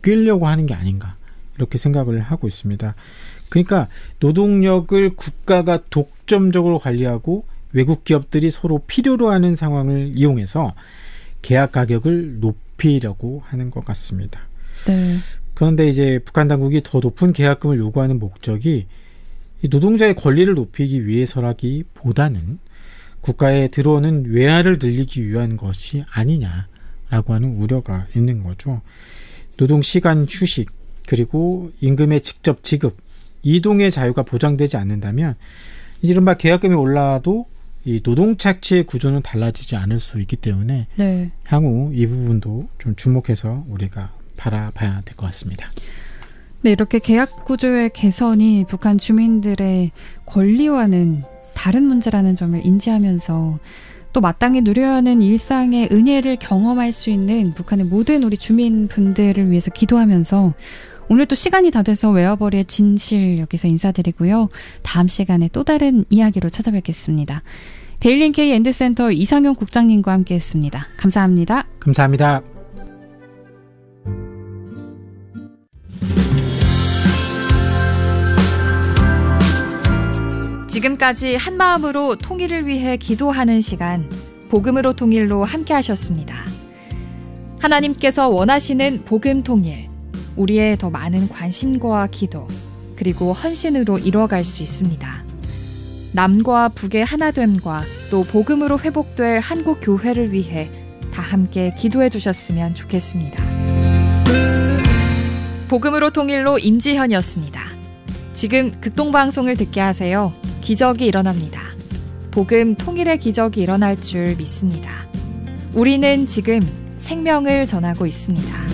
바뀌려고 하는 게 아닌가 이렇게 생각을 하고 있습니다. 그러니까 노동력을 국가가 독점적으로 관리하고 외국 기업들이 서로 필요로 하는 상황을 이용해서 계약 가격을 높이려고 하는 것 같습니다. 네. 그런데 이제 북한 당국이 더 높은 계약금을 요구하는 목적이 이 노동자의 권리를 높이기 위해서라기보다는 국가에 들어오는 외화를 늘리기 위한 것이 아니냐라고 하는 우려가 있는 거죠. 노동시간 휴식 그리고 임금의 직접 지급, 이동의 자유가 보장되지 않는다면 이른바 계약금이 올라도 이 노동 착취의 구조는 달라지지 않을 수 있기 때문에 네. 향후 이 부분도 좀 주목해서 우리가 바라봐야 될 것 같습니다. 네, 이렇게 계약 구조의 개선이 북한 주민들의 권리와는 다른 문제라는 점을 인지하면서 또 마땅히 누려야 하는 일상의 은혜를 경험할 수 있는 북한의 모든 우리 주민분들을 위해서 기도하면서 오늘 또 시간이 다 돼서 웨어버리의 진실 여기서 인사드리고요. 다음 시간에 또 다른 이야기로 찾아뵙겠습니다. 데일리NK 엔드센터 이상용 국장님과 함께했습니다. 감사합니다. 감사합니다. 지금까지 한마음으로 통일을 위해 기도하는 시간, 복음으로 통일로 함께 하셨습니다. 하나님께서 원하시는 복음 통일, 우리의 더 많은 관심과 기도, 그리고 헌신으로 이루어갈 수 있습니다. 남과 북의 하나됨과 또 복음으로 회복될 한국 교회를 위해 다 함께 기도해 주셨으면 좋겠습니다. 복음으로 통일로 임지현이었습니다. 지금 극동방송을 듣게 하세요. 기적이 일어납니다. 복음 통일의 기적이 일어날 줄 믿습니다. 우리는 지금 생명을 전하고 있습니다.